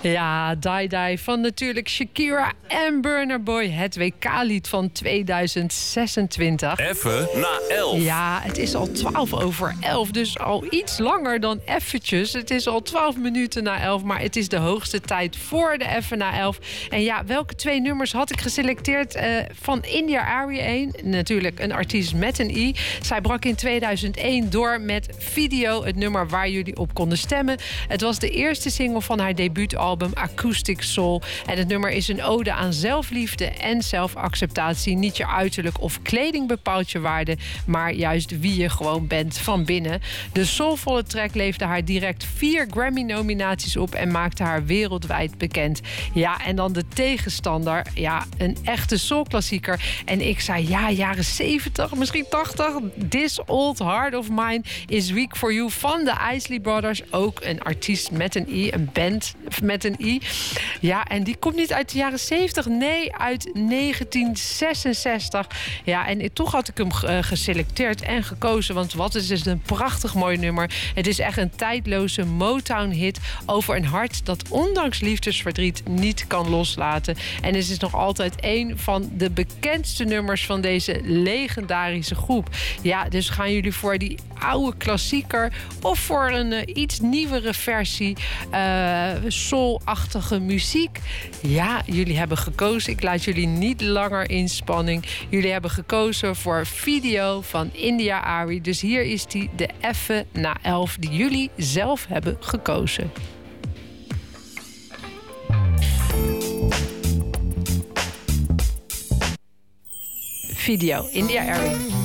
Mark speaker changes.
Speaker 1: Ja, Die Die van natuurlijk Shakira en Burna Boy. Het WK-lied van 2026.
Speaker 2: Even na 11.
Speaker 1: Ja, het is al 11:12, dus al iets langer dan eventjes. Het is al 12 minuten na 11, maar het is de hoogste tijd voor de Even na 11. En ja, welke 2 nummers had ik geselecteerd? Van India.Arie 1, natuurlijk een artiest met een I. Zij brak in 2001 door met Video, het nummer waar jullie op konden stemmen. Het was de eerste single van haar debuutalbum Acoustic Soul. En het nummer is een ode aan zelfliefde en zelfacceptatie. Niet je uiterlijk of kleding bepaalt je waarde, maar juist wie je gewoon bent van binnen. De soulvolle track leefde haar direct 4 Grammy-nominaties op en maakte haar wereldwijd bekend. Ja, en dan de tegenstander. Ja, een echte soulklassieker. En ik zei, ja, jaren 70, misschien 80. This Old Heart of Mine is Weak For You van de Isley Brothers. Ook een artiest met een I, een band met een I. Ja, en die komt niet uit de jaren 70, nee, uit 1966. Ja, en toch had ik hem geselecteerd en gekozen, want wat is dus een prachtig mooi nummer. Het is echt een tijdloze Motown-hit over een hart dat ondanks liefdesverdriet niet kan loslaten. En het is nog altijd een van de bekendste nummers van deze legendarische groep. Ja, dus gaan jullie voor die oude klassieker of voor een iets nieuwere versie, soul-achtige muziek? Ja, jullie hebben gekozen. Ik laat jullie niet langer in spanning. Jullie hebben gekozen voor Video van India.Arie. Dus hier is die, de Even na 11, die jullie zelf hebben gekozen. Video, India.Arie.